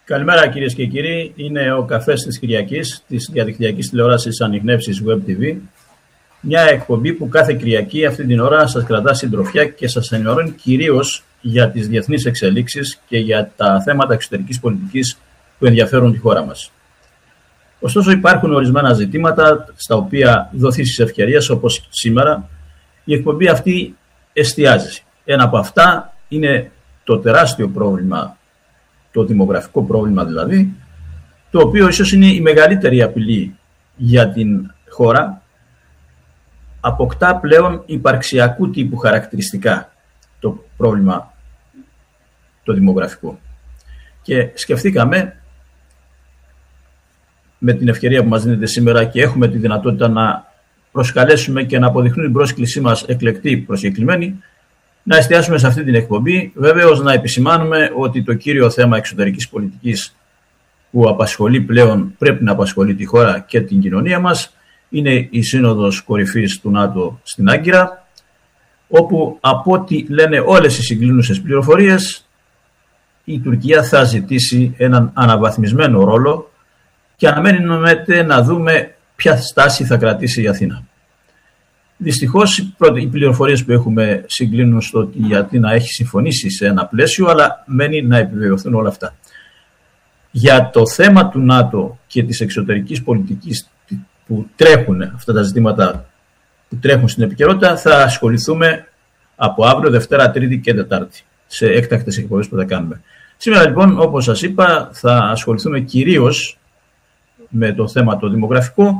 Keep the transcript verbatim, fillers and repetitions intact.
Καλημέρα κυρίες και κύριοι. Είναι ο καφές της Κυριακής της διαδικτυακής τηλεόρασης Ανιχνεύσεις Web τι βι. Μια εκπομπή που κάθε Κυριακή αυτή την ώρα σας κρατά συντροφιά και σας ενημερώνει κυρίως για τις διεθνείς εξελίξεις και για τα θέματα εξωτερικής πολιτικής που ενδιαφέρουν τη χώρα μας. Ωστόσο υπάρχουν ορισμένα ζητήματα στα οποία δοθήσεις ευκαιρίας, όπως σήμερα η εκπομπή αυτή εστιάζει. Ένα από αυτά είναι το τεράστιο πρόβλημα, το δημογραφικό πρόβλημα δηλαδή, το οποίο ίσως είναι η μεγαλύτερη απειλή για την χώρα, αποκτά πλέον υπαρξιακού τύπου χαρακτηριστικά το πρόβλημα το δημογραφικό. Και σκεφτήκαμε, με την ευκαιρία που μας δίνεται σήμερα και έχουμε τη δυνατότητα να προσκαλέσουμε και να αποδειχνούν την πρόσκλησή μας εκλεκτή προσκεκλημένοι, να εστιάσουμε σε αυτή την εκπομπή, βέβαιως να επισημάνουμε ότι το κύριο θέμα εξωτερικής πολιτικής που απασχολεί πλέον, πρέπει να απασχολεί τη χώρα και την κοινωνία μας, είναι η Σύνοδος Κορυφής του ΝΑΤΟ στην Άγκυρα, όπου από ό,τι λένε όλες οι συγκλίνουσες πληροφορίες, η Τουρκία θα ζητήσει έναν αναβαθμισμένο ρόλο και αναμένουμε να δούμε ποια στάση θα κρατήσει η Αθήνα. Δυστυχώς οι πληροφορίες που έχουμε συγκλίνουν στο ότι η Αθήνα έχει συμφωνήσει σε ένα πλαίσιο, αλλά μένει να επιβεβαιωθούν όλα αυτά. Για το θέμα του ΝΑΤΟ και της εξωτερικής πολιτικής που τρέχουν, αυτά τα ζητήματα που τρέχουν στην επικαιρότητα, θα ασχοληθούμε από αύριο, Δευτέρα, Τρίτη και Τετάρτη, σε έκτακτες εκπομπές που θα κάνουμε. Σήμερα λοιπόν, όπως σας είπα, θα ασχοληθούμε κυρίως με το θέμα το δημογραφικό,